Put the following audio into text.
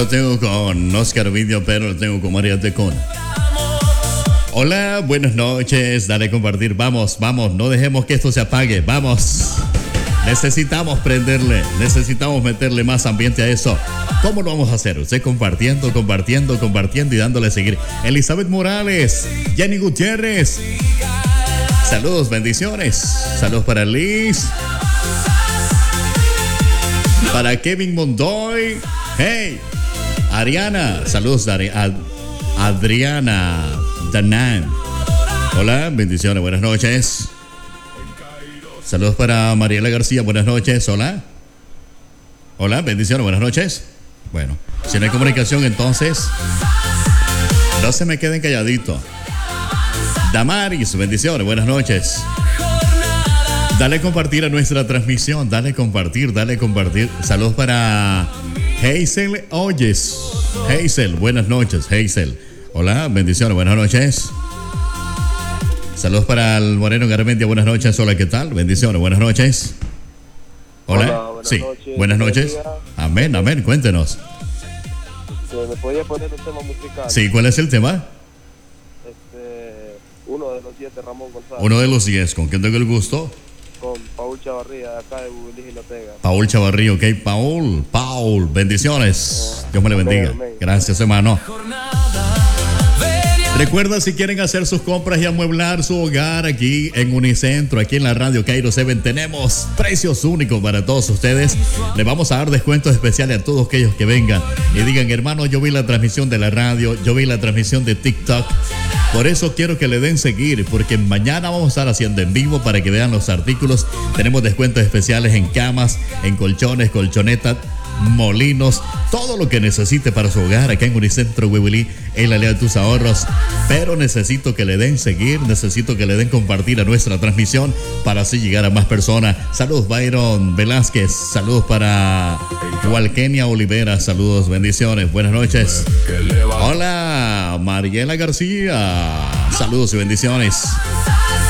Lo tengo con Oscar Video, pero lo tengo con María Tecona. Hola, buenas noches. Dale a compartir. Vamos, vamos. No dejemos que esto se apague. Vamos. Necesitamos prenderle. Necesitamos meterle más ambiente a eso. ¿Cómo lo vamos a hacer? Usted compartiendo, compartiendo, compartiendo y dándole a seguir. Elizabeth Morales, Jenny Gutiérrez. Saludos, bendiciones. Saludos para Liz. Para Kevin Mondoy. Hey. Ariana. Saludos, Adriana Danan. Hola, bendiciones, buenas noches. Saludos para Mariela García, buenas noches. Hola. Hola, bendiciones, buenas noches. Bueno, si no hay comunicación, entonces no se me queden calladitos. Damaris, bendiciones, buenas noches. Dale a compartir a nuestra transmisión. Dale a compartir, dale a compartir. Saludos para Hazel Oyes. Hazel, buenas noches, Hazel. Hola, bendiciones, buenas noches. Saludos para el Moreno Garmendia, buenas noches. Hola, ¿qué tal? Bendiciones, buenas noches. Hola, buenas sí, noches. buenas noches. Amén, amén, cuéntenos. ¿Me podía poner un tema musical? Sí, ¿cuál es el tema? Uno de los 10 de Ramón González. Uno de los 10, ¿con quién tengo el gusto? Con Paul Chavarría, de acá de Bubilí y Lotega. Paul Chavarría, ok, Paul, bendiciones. Dios me le bendiga. Amén. Gracias, hermano. Recuerda, si quieren hacer sus compras y amueblar su hogar aquí en Unicentro, aquí en la radio Cairo 7, tenemos precios únicos para todos ustedes. Le vamos a dar descuentos especiales a todos aquellos que vengan y digan, hermano, yo vi la transmisión de la radio, yo vi la transmisión de TikTok. Por eso quiero que le den seguir, porque mañana vamos a estar haciendo en vivo para que vean los artículos. Tenemos descuentos especiales en camas, en colchones, colchonetas, molinos, todo lo que necesite para su hogar acá en Unicentro Huehuilí, en la ley de tus ahorros. Pero necesito que le den seguir, necesito que le den compartir a nuestra transmisión para así llegar a más personas. Saludos Byron Velázquez, saludos para Walkenia Olivera, saludos, bendiciones, buenas noches. Hola Mariela García, saludos y bendiciones.